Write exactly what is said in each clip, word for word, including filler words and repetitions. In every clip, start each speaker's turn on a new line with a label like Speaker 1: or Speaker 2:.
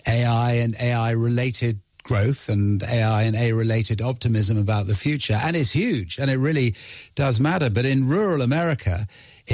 Speaker 1: A I and A I-related growth and A I and A I-related optimism about the future. And it's huge, and it really does matter. But in rural America,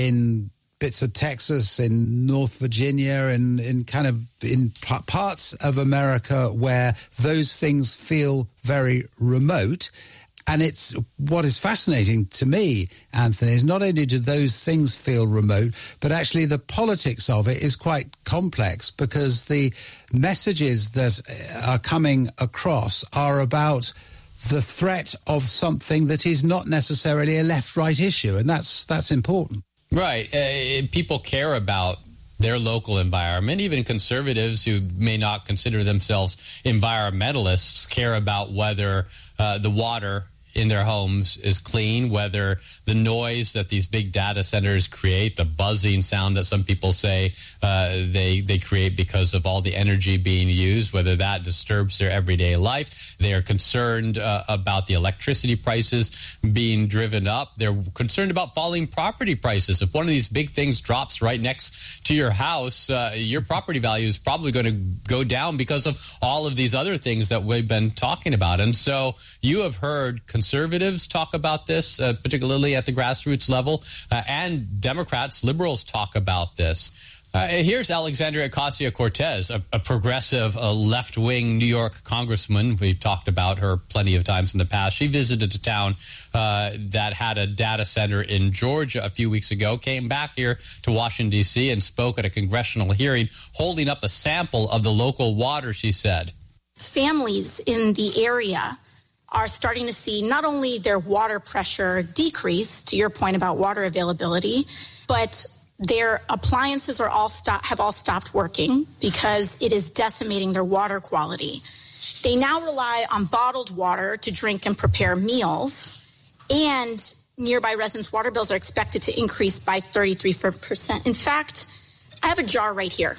Speaker 1: in bits of Texas, in North Virginia, in, in kind of in p- parts of America where those things feel very remote. And it's what is fascinating to me, Anthony, is not only do those things feel remote, but actually the politics of it is quite complex, because the messages that are coming across are about the threat of something that is not necessarily a left-right issue. And that's that's important.
Speaker 2: Right. Uh, people care about their local environment. Even conservatives who may not consider themselves environmentalists care about whether uh, the water in their homes is clean, whether the noise that these big data centers create, the buzzing sound that some people say uh, they they create because of all the energy being used, whether that disturbs their everyday life. They are concerned uh, about the electricity prices being driven up. They're concerned about falling property prices. If one of these big things drops right next to your house, uh, your property value is probably going to go down because of all of these other things that we've been talking about. And so you have heard conservatives talk about this, uh, particularly at the grassroots level, uh, and Democrats, liberals talk about this. Uh, here's Alexandria Ocasio-Cortez, a, a progressive, a left-wing New York congressman. We've talked about her plenty of times in the past. She visited a town uh, that had a data center in Georgia a few weeks ago, came back here to Washington, D C, and spoke at a congressional hearing, holding up a sample of the local water, she said.
Speaker 3: Families in the area are starting to see not only their water pressure decrease, to your point about water availability, but their appliances are all stop, have all stopped working because it is decimating their water quality. They now rely on bottled water to drink and prepare meals, and nearby residents' water bills are expected to increase by thirty-three percent. In fact, I have a jar right here.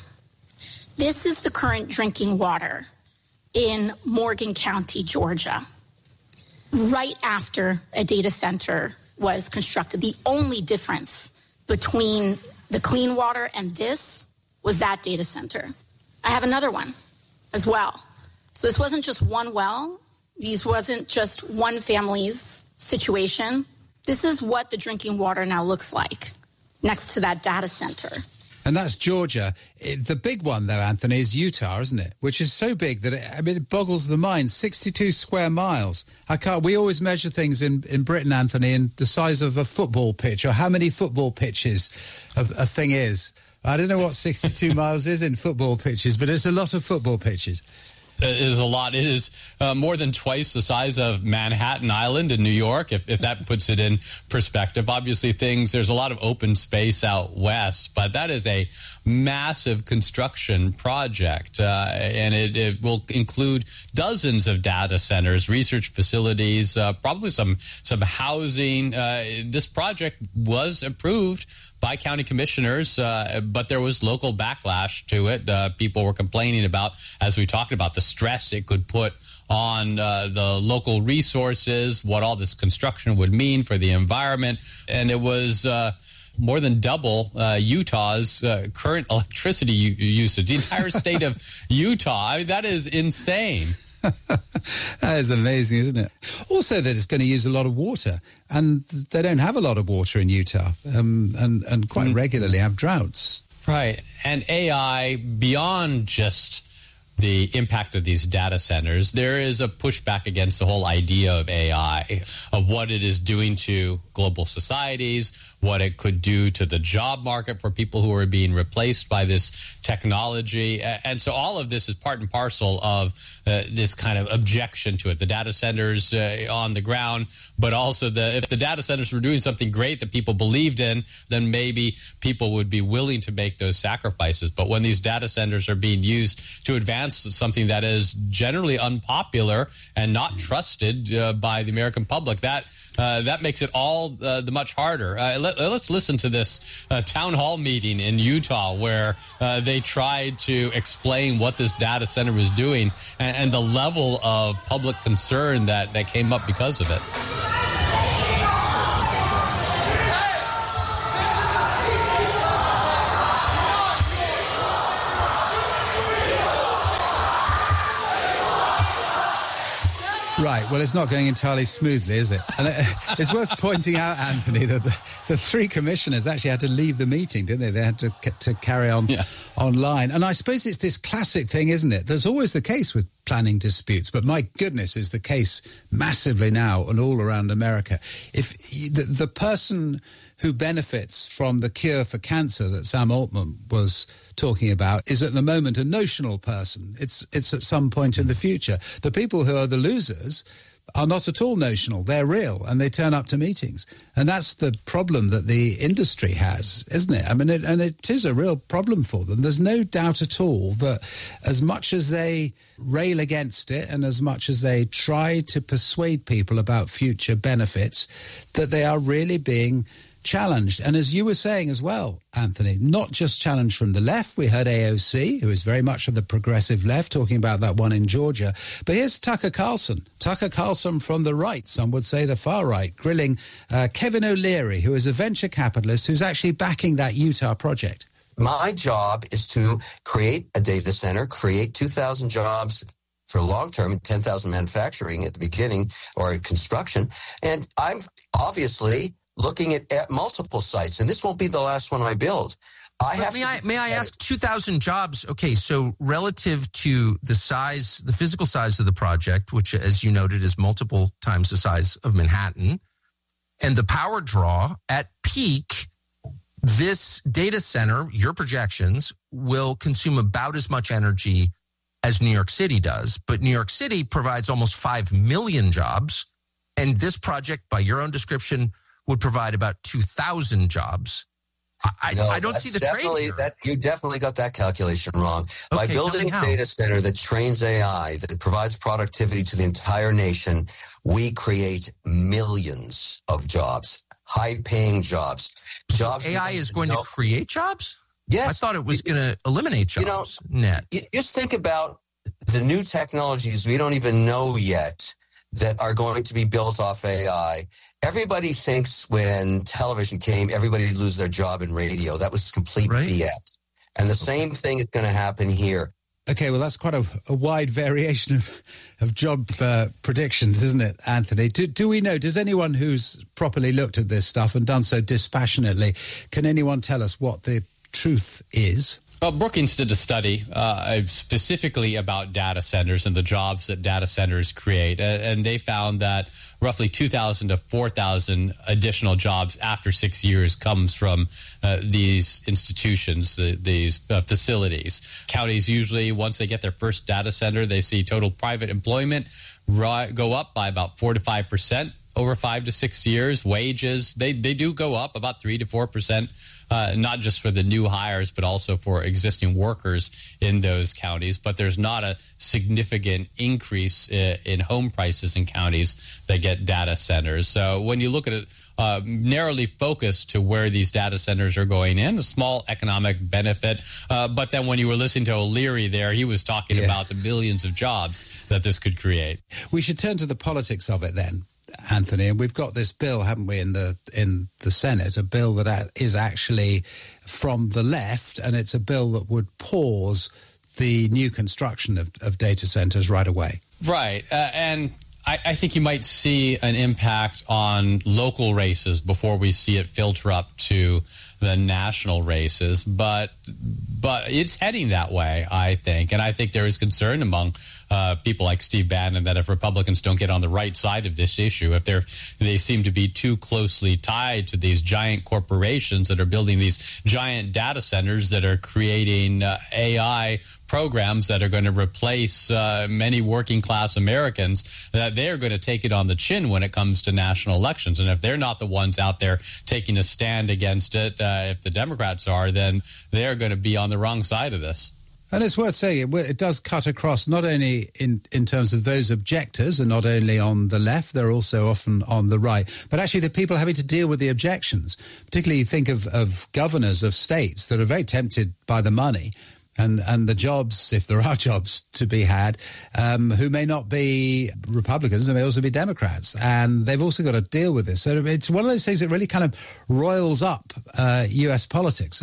Speaker 3: This is the current drinking water in Morgan County, Georgia, right after a data center was constructed. The only difference between the clean water and this was that data center. I have another one as well. So this wasn't just one well. These wasn't just one family's situation. This is what the drinking water now looks like next to that data center.
Speaker 1: And that's Georgia. It, the big one, though, Anthony, is Utah, isn't it? Which is so big that it, I mean, it boggles the mind. sixty-two square miles. I can't. We always measure things in, in Britain, Anthony, in the size of a football pitch, or how many football pitches a, a thing is. I don't know what sixty-two miles is in football pitches, but it's a lot of football pitches.
Speaker 2: It is a lot. It is uh, more than twice the size of Manhattan Island in New York, if, if that puts it in perspective. Obviously, things, there's a lot of open space out west, but that is a massive construction project, uh, and it, it will include dozens of data centers, research facilities, uh, probably some, some housing. Uh, this project was approved by county commissioners, uh, but there was local backlash to it. Uh, people were complaining about, as we talked about, the stress it could put on uh, the local resources, what all this construction would mean for the environment. And it was uh, more than double uh, Utah's uh, current electricity u- usage. The entire state of Utah, I mean, that is insane.
Speaker 1: That is amazing, isn't it? Also that it's going to use a lot of water, and they don't have a lot of water in Utah, um, and, and quite mm-hmm. regularly have droughts.
Speaker 2: Right. And A I, beyond just the impact of these data centers, there is a pushback against the whole idea of A I, of what it is doing to global societies, what it could do to the job market for people who are being replaced by this technology. And so all of this is part and parcel of uh, this kind of objection to it. The data centers uh, on the ground, but also the if the data centers were doing something great that people believed in, then maybe people would be willing to make those sacrifices. But when these data centers are being used to advance something that is generally unpopular and not trusted uh, by the American public, that Uh, that makes it all uh, the much harder. Uh, let, let's listen to this uh, town hall meeting in Utah where uh, they tried to explain what this data center was doing and, and the level of public concern that, that came up because of it.
Speaker 1: Right. Well, it's not going entirely smoothly, is it? And it, it's worth pointing out, Anthony, that the, the three commissioners actually had to leave the meeting, didn't they? They had to to carry on yeah. online. And I suppose it's this classic thing, isn't it? There's always the case with planning disputes, but my goodness, is the case massively now and all around America. If the, the person who benefits from the cure for cancer that Sam Altman was talking about is at the moment a notional person. It's it's at some point in the future. The people who are the losers are not at all notional. They're real, and they turn up to meetings. And that's the problem that the industry has, isn't it? I mean, it, and it is a real problem for them. There's no doubt at all that as much as they rail against it and as much as they try to persuade people about future benefits, that they are really being challenged. And as you were saying as well, Anthony, not just challenged from the left. We heard A O C, who is very much of the progressive left, talking about that one in Georgia. But here's Tucker Carlson. Tucker Carlson from the right, some would say the far right, grilling uh, Kevin O'Leary, who is a venture capitalist who's actually backing that Utah project.
Speaker 4: My job is to create a data center, create two thousand jobs for long-term, ten thousand manufacturing at the beginning or construction. And I'm obviously looking at, at multiple sites, and this won't be the last one I build. I
Speaker 5: but
Speaker 4: have
Speaker 5: may
Speaker 4: to,
Speaker 5: I may I ask, two thousand jobs? Okay, so relative to the size, the physical size of the project, which, as you noted, is multiple times the size of Manhattan, and the power draw at peak, this data center, your projections, will consume about as much energy as New York City does. But New York City provides almost five million jobs, and this project, by your own description, would provide about two thousand jobs. I,
Speaker 4: no,
Speaker 5: I don't see the trade here.
Speaker 4: That, you definitely got that calculation wrong.
Speaker 5: Okay,
Speaker 4: By building a data center that trains A I, that provides productivity to the entire nation, we create millions of jobs, high-paying jobs. Jobs.
Speaker 5: So A I is going
Speaker 4: know.
Speaker 5: to create jobs?
Speaker 4: Yes.
Speaker 5: I thought it was going to eliminate jobs.
Speaker 4: You know,
Speaker 5: net.
Speaker 4: Just think about the new technologies we don't even know yet that are going to be built off A I. Everybody thinks when television came, everybody would lose their job in radio. That was complete right. B S. And the okay. same thing is going to happen here.
Speaker 1: Okay, well, that's quite a, a wide variation of, of job uh, predictions, isn't it, Anthony? Do, do we know, does anyone who's properly looked at this stuff and done so dispassionately, can anyone tell us what the truth is?
Speaker 2: Well, Brookings did a study uh, specifically about data centers and the jobs that data centers create, and they found that roughly two thousand to four thousand additional jobs after six years comes from uh, these institutions, the, these uh, facilities. Counties usually, once they get their first data center, they see total private employment ri- go up by about four to five percent over five to six years. Wages, they, they do go up about three to four percent. Uh, not just for the new hires, but also for existing workers in those counties. But there's not a significant increase in, in home prices in counties that get data centers. So when you look at it uh, narrowly focused to where these data centers are going in, a small economic benefit. Uh, but then when you were listening to O'Leary there, he was talking yeah. about the millions of jobs that this could create.
Speaker 1: We should turn to the politics of it then, Anthony, and we've got this bill, haven't we, in the in the Senate, a bill that is actually from the left, and it's a bill that would pause the new construction of, of data centers right away.
Speaker 2: Right, uh, and I, I think you might see an impact on local races before we see it filter up to the national races, but but it's heading that way, I think, and I think there is concern among Uh, people like Steve Bannon that if Republicans don't get on the right side of this issue, if they're they seem to be too closely tied to these giant corporations that are building these giant data centers that are creating uh, A I programs that are going to replace uh, many working class Americans, that they're going to take it on the chin when it comes to national elections. And if they're not the ones out there taking a stand against it, uh, if the Democrats are, then they're going to be on the wrong side of this.
Speaker 1: And it's worth saying, it, it does cut across not only in, in terms of those objectors and not only on the left, they're also often on the right, but actually the people having to deal with the objections. Particularly you think of, of governors of states that are very tempted by the money and, and the jobs, if there are jobs to be had, um, who may not be Republicans, they may also be Democrats. And they've also got to deal with this. So it's one of those things that really kind of roils up uh, U S politics, isn't it?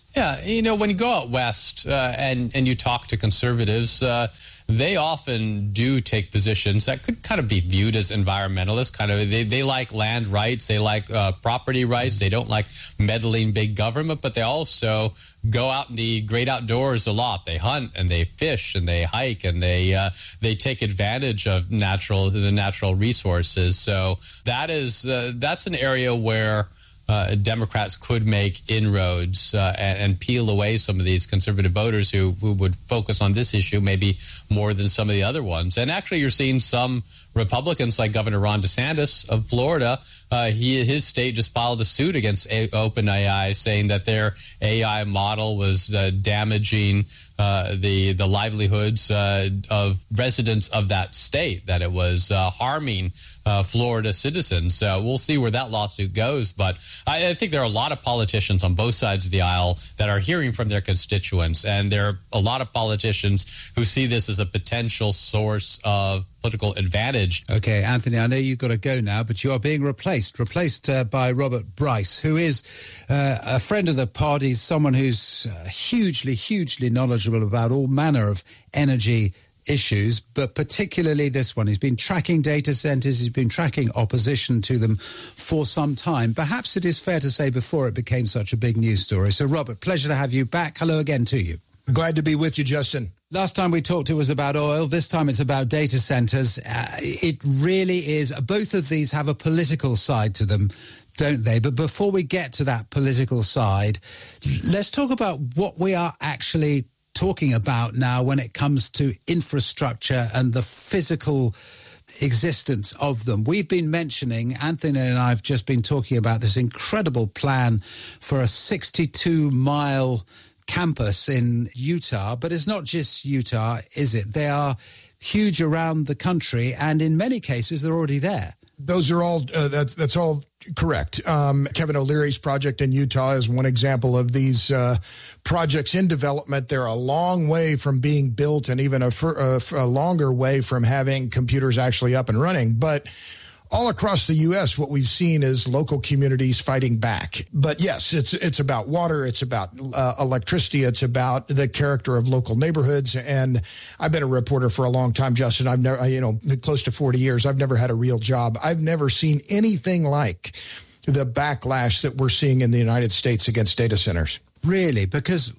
Speaker 2: Yeah, you know, when you go out west uh, and, and you talk to conservatives, uh, they often do take positions that could kind of be viewed as environmentalists. Kind of, they, they like land rights, they like uh, property rights, they don't like meddling big government, but they also go out in the great outdoors a lot. They hunt and they fish and they hike and they uh, they take advantage of natural the natural resources. So that is uh, that's an area where Uh, Democrats could make inroads uh, and, and peel away some of these conservative voters who, who would focus on this issue maybe more than some of the other ones. And actually, you're seeing some Republicans like Governor Ron DeSantis of Florida. Uh, he his state just filed a suit against a- OpenAI, saying that their A I model was uh, damaging uh, the the livelihoods uh, of residents of that state, that it was uh, harming Uh, Florida citizens. So we'll see where that lawsuit goes. But I, I think there are a lot of politicians on both sides of the aisle that are hearing from their constituents. And there are a lot of politicians who see this as a potential source of political advantage.
Speaker 1: Okay, Anthony, I know you've got to go now, but you are being replaced, replaced uh, by Robert Bryce, who is uh, a friend of the pod. He's someone who's uh, hugely, hugely knowledgeable about all manner of energy issues, but particularly this one. He's been tracking data centers. He's been tracking opposition to them for some time. Perhaps it is fair to say before it became such a big news story. So, Robert, pleasure to have you back. Hello again to you.
Speaker 6: Glad to be with you, Justin.
Speaker 1: Last time we talked, it was about oil. This time it's about data centers. Uh, it really is. Both of these have a political side to them, don't they? But before we get to that political side, let's talk about what we are actually talking about now when it comes to infrastructure and the physical existence of them. We've been mentioning, Anthony and I have just been talking about this incredible plan for a sixty-two mile campus in Utah, but it's not just Utah, is it? They are huge around the country, and in many cases, they're already there.
Speaker 6: Those are all, uh, that's, that's all correct. Um, Kevin O'Leary's project in Utah is one example of these uh, projects in development. They're a long way from being built and even a, a, a longer way from having computers actually up and running. But all across the U S, what we've seen is local communities fighting back. But yes, it's it's about water, it's about uh, electricity, it's about the character of local neighborhoods. And I've been a reporter for a long time, Justin. I've never, you know, close to forty years. I've never had a real job. I've never seen anything like the backlash that we're seeing in the United States against data centers.
Speaker 1: Really? Because,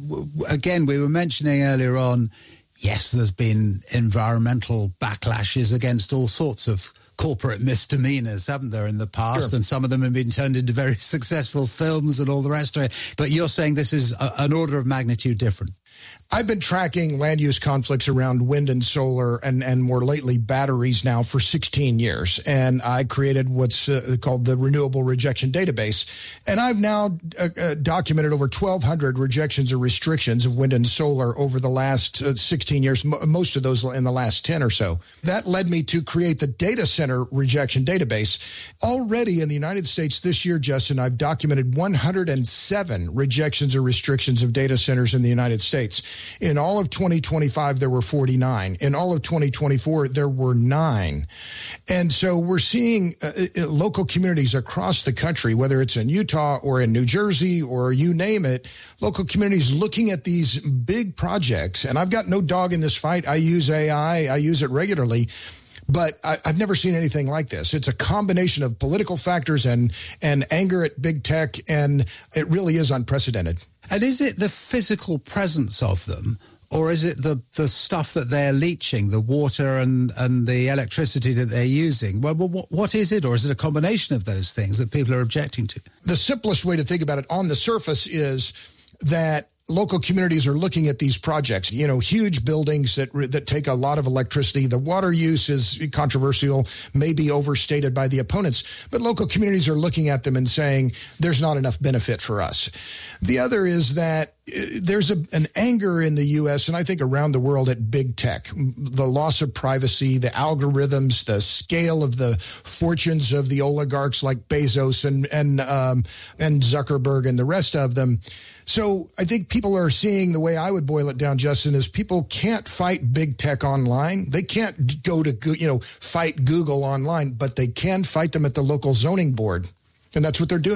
Speaker 1: again, we were mentioning earlier on, yes, there's been environmental backlashes against all sorts of corporate misdemeanors, haven't there, in the past? Sure. And some of them have been turned into very successful films and all the rest of it. But you're saying this is a, an order of magnitude different.
Speaker 6: I've been tracking land use conflicts around wind and solar and, and more lately batteries now for sixteen years. And I created what's uh, called the Renewable Rejection Database. And I've now uh, uh, documented over twelve hundred rejections or restrictions of wind and solar over the last uh, sixteen years, m- most of those in the last ten or so. That led me to create the Data Center Rejection Database. Already in the United States this year, Justin, I've documented one hundred seven rejections or restrictions of data centers in the United States. In all of twenty twenty-five, there were forty-nine. In all of twenty twenty-four, there were nine. And so we're seeing uh, local communities across the country, whether it's in Utah or in New Jersey or you name it, local communities looking at these big projects. And I've got no dog in this fight. I use A I. I use it regularly. But I, I've never seen anything like this. It's a combination of political factors and, and anger at big tech, and it really is unprecedented.
Speaker 1: And is it the physical presence of them, or is it the, the stuff that they're leaching, the water and, and the electricity that they're using? Well, what, what is it, or is it a combination of those things that people are objecting to?
Speaker 6: The simplest way to think about it on the surface is that local communities are looking at these projects, you know, huge buildings that that take a lot of electricity. The water use is controversial, maybe overstated by the opponents, but local communities are looking at them and saying there's not enough benefit for us. The other is that there's a, an anger in the U S and I think around the world at big tech, the loss of privacy, the algorithms, the scale of the fortunes of the oligarchs like Bezos and and um, and Zuckerberg and the rest of them. So I think people are seeing, the way I would boil it down, Justin, is people can't fight big tech online. They can't go to, you know, fight Google online, but they can fight them at the local zoning board. And that's what they're doing.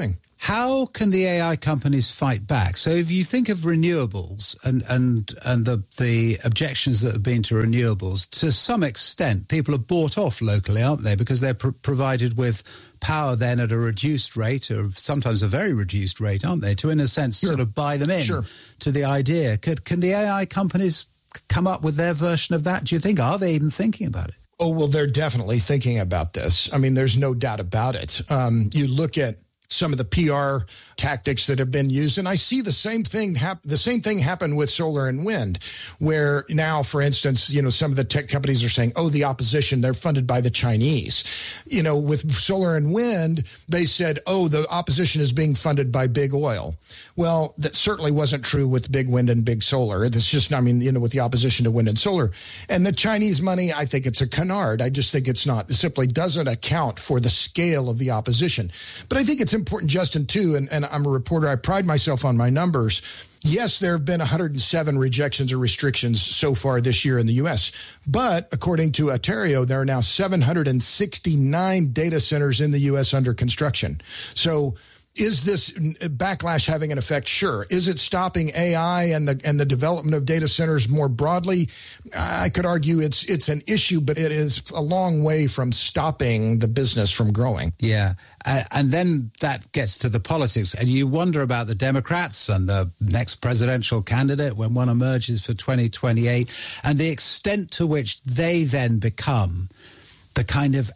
Speaker 1: How can the A I companies fight back? So if you think of renewables and, and, and the, the objections that have been to renewables, to some extent, people are bought off locally, aren't they? Because they're pr- provided with power then at a reduced rate, or sometimes a very reduced rate, aren't they? To, in a sense, sure. sort of buy them in sure. to the idea. Could, can the A I companies come up with their version of that, do you think? Are they even thinking about it?
Speaker 6: Oh, well, they're definitely thinking about this. I mean, there's no doubt about it. Um, you look at some of the P R tactics that have been used, and I see the same thing hap- the same thing happen with solar and wind, where now, for instance, you know, some of the tech companies are saying, oh, the opposition, they're funded by the Chinese. You know, with solar and wind, they said, oh, the opposition is being funded by big oil. Well, that certainly wasn't true with big wind and big solar. It's just, I mean, you know, with the opposition to wind and solar. And the Chinese money, I think it's a canard. I just think it's not. It simply doesn't account for the scale of the opposition. But I think it's important, Justin, too, and, and I'm a reporter. I pride myself on my numbers. Yes, there have been one hundred seven rejections or restrictions so far this year in the U S. But according to Atereo, there are now seven hundred sixty-nine data centers in the U S under construction. So is this backlash having an effect? Sure. Is it stopping A I and the and the development of data centers more broadly? I could argue it's it's an issue, but it is a long way from stopping the business from growing.
Speaker 1: Yeah. Uh, and then that gets to the politics, and you wonder about the Democrats and the next presidential candidate when one emerges for twenty twenty-eight, and the extent to which they then become the kind of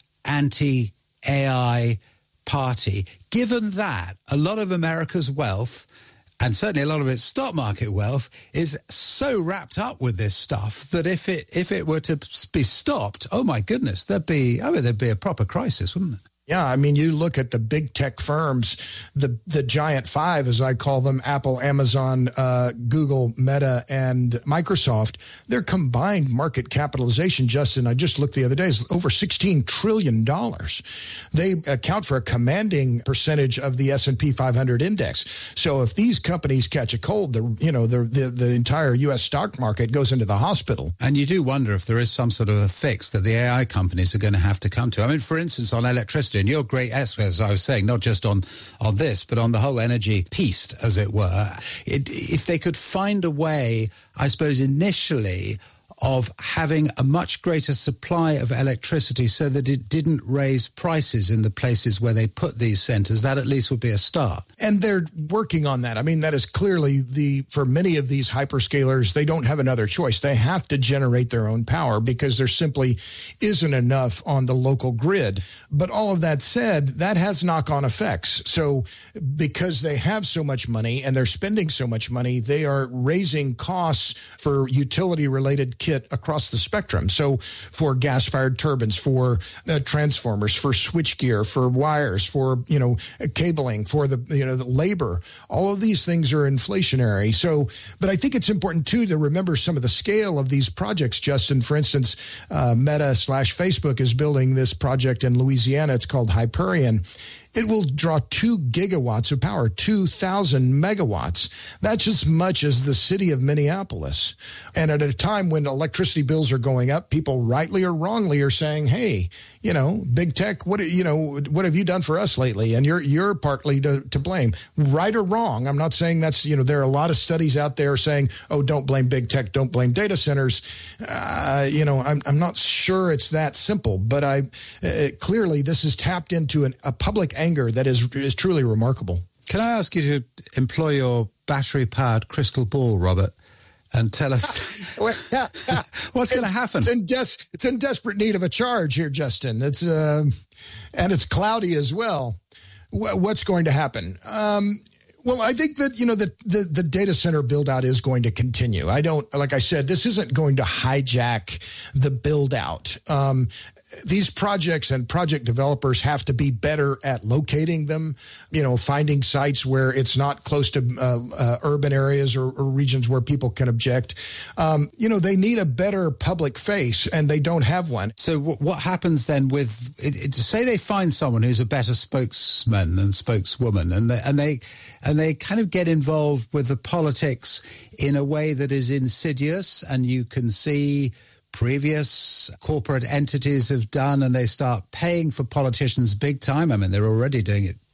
Speaker 1: anti-A I party, given that a lot of America's wealth, and certainly a lot of its stock market wealth, is so wrapped up with this stuff that if it if it were to be stopped, oh my goodness, there'd be I mean there'd be a proper crisis, wouldn't there?
Speaker 6: Yeah, I mean, you look at the big tech firms, the the giant five, as I call them, Apple, Amazon, uh, Google, Meta, and Microsoft, their combined market capitalization, Justin, I just looked the other day, is over sixteen trillion dollars. They account for a commanding percentage of the S and P five hundred index. So if these companies catch a cold, the you know the, the the entire U S stock market goes into the hospital.
Speaker 1: And you do wonder if there is some sort of a fix that the A I companies are going to have to come to. I mean, for instance, on electricity, and you're great experts, as I was saying, not just on, on this, but on the whole energy piece, as it were. It, if they could find a way, I suppose, initially of having a much greater supply of electricity so that it didn't raise prices in the places where they put these centers, that at least would be a start.
Speaker 6: And they're working on that. I mean, that is clearly the, for many of these hyperscalers, they don't have another choice. They have to generate their own power because there simply isn't enough on the local grid. But all of that said, that has knock-on effects. So because they have so much money and they're spending so much money, they are raising costs for utility-related kit across the spectrum. So for gas-fired turbines, for uh, transformers, for switchgear, for wires, for, you know, cabling, for the, you know, the labor, all of these things are inflationary. So, but I think it's important too to remember some of the scale of these projects, Justin. For instance, uh, Meta slash Facebook is building this project in Louisiana. It's called Hyperion. It will draw two gigawatts of power, two thousand megawatts. That's as much as the city of Minneapolis. And at a time when electricity bills are going up, people rightly or wrongly are saying, hey, you know, big tech, what, you know, what have you done for us lately? And you're, you're partly to, to blame. Right or wrong. I'm not saying that's, you know, there are a lot of studies out there saying, oh, don't blame big tech, don't blame data centers. Uh, you know, I'm, I'm not sure it's that simple, but I, uh, clearly this is tapped into an, a public anger that is is truly remarkable.
Speaker 1: Can I ask you to employ your battery-powered crystal ball, Robert, and tell us what's going to happen?
Speaker 6: It's in, des- it's in desperate need of a charge here, Justin. It's uh, and it's cloudy as well. W- what's going to happen? Um, Well, I think that, you know, the, the, the data center build out is going to continue. I don't, like I said, this isn't going to hijack the build out. Um, these projects and project developers have to be better at locating them, you know, finding sites where it's not close to uh, uh, urban areas or, or regions where people can object. Um, you know, they need a better public face, and they don't have one.
Speaker 1: So w- what happens then with, it, it, say they find someone who's a better spokesman and spokeswoman, and they, and they, and they kind of get involved with the politics in a way that is insidious, and you can see previous corporate entities have done, and they start paying for politicians big time. I mean, they're already doing it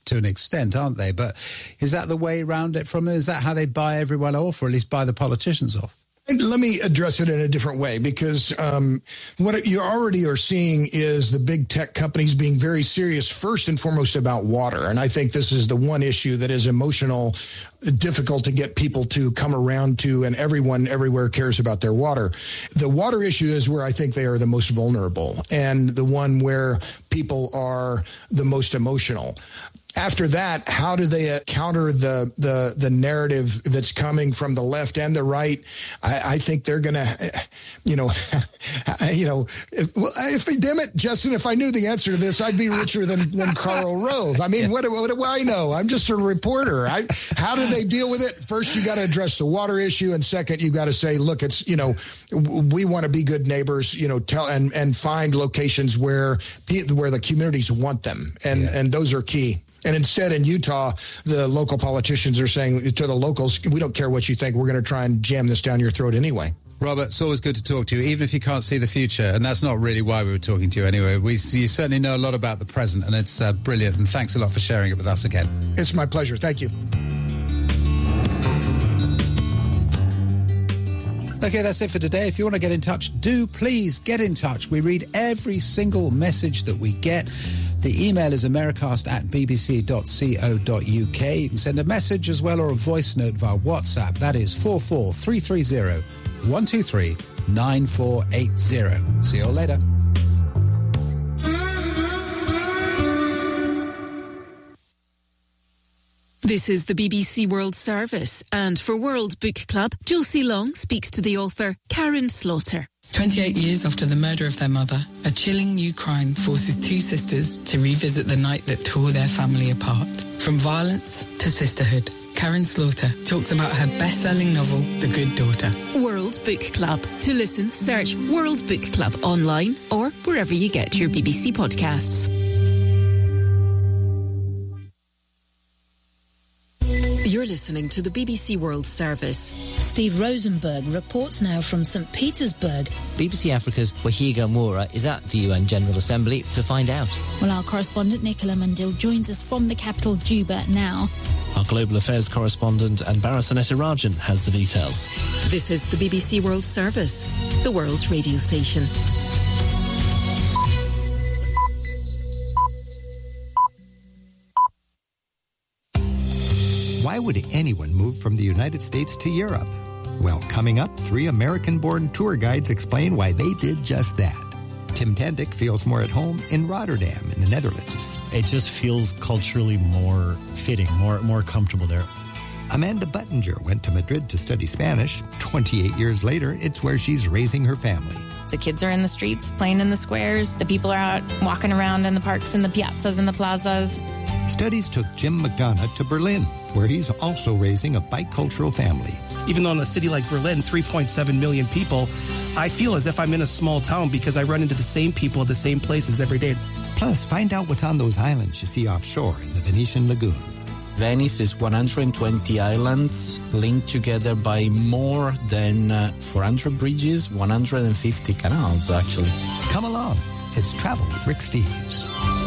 Speaker 1: to an extent, aren't they? But is that the way around it from, is that how they buy everyone off, or at least buy the politicians off?
Speaker 6: Let me address it in a different way, because um, what you already are seeing is the big tech companies being very serious, first and foremost, about water. And I think this is the one issue that is emotional, difficult to get people to come around to, and everyone everywhere cares about their water. The water issue is where I think they are the most vulnerable, and the one where people are the most emotional. After that, how do they counter the the the narrative that's coming from the left and the right? I, I think they're going to, you know, you know, if, well, if damn it, Justin, if I knew the answer to this, I'd be richer than, than Karl Rove. I mean, what, what do I know? I'm just a reporter. I, how do they deal with it? First, you got to address the water issue, and second, you got to say, look, it's, you know, we want to be good neighbors, you know, tell and and find locations where where the communities want them, and yeah. and those are key. And instead, in Utah, the local politicians are saying to the locals, we don't care what you think. We're going to try and jam this down your throat anyway.
Speaker 1: Robert, it's always good to talk to you, even if you can't see the future. And that's not really why we were talking to you anyway. We, you certainly know a lot about the present, and it's uh, brilliant. And thanks a lot for sharing it with us again.
Speaker 6: It's my pleasure. Thank you.
Speaker 1: Okay, that's it for today. If you want to get in touch, do please get in touch. We read every single message that we get. The email is americast at bbc dot co dot uk. You can send a message as well, or a voice note via WhatsApp. That is four four three three zero one two three nine four eight zero. See you all later.
Speaker 7: This is the B B C World Service, and for World Book Club, Josie Long speaks to the author Karin Slaughter.
Speaker 8: twenty-eight years after the murder of their mother, a chilling new crime forces two sisters to revisit the night that tore their family apart. From violence to sisterhood, Karin Slaughter talks about her best-selling novel, The Good Daughter.
Speaker 7: World Book Club. To listen, search World Book Club online or wherever you get your B B C podcasts. You're listening to the B B C World Service.
Speaker 9: Steve Rosenberg reports now from Saint Petersburg.
Speaker 10: B B C Africa's Wahiga Moura is at the U N General Assembly to find out.
Speaker 11: Well, our correspondent Nicola Mandil joins us from the capital, Juba, now.
Speaker 12: Our global affairs correspondent Anbara Sanetirajan has the details.
Speaker 7: This is the B B C World Service, the world's radio station.
Speaker 13: Why would anyone move from the United States to Europe? Well, coming up, three American-born tour guides explain why they did just that. Tim Tendick feels more at home in Rotterdam in the Netherlands.
Speaker 14: It just feels culturally more fitting, more more comfortable there.
Speaker 13: Amanda Buttinger went to Madrid to study Spanish. twenty-eight years later, it's where she's raising her family.
Speaker 15: The kids are in the streets, playing in the squares. The people are out walking around in the parks and the piazzas and the plazas.
Speaker 13: Studies took Jim McDonough to Berlin, where he's also raising a bicultural family.
Speaker 16: Even though in a city like Berlin, three point seven million people, I feel as if I'm in a small town because I run into the same people at the same places every day.
Speaker 13: Plus, find out what's on those islands you see offshore in the Venetian Lagoon.
Speaker 17: Venice is one hundred twenty islands linked together by more than uh, four hundred bridges, one hundred fifty canals, actually.
Speaker 13: Come along. It's Travel with Rick Steves.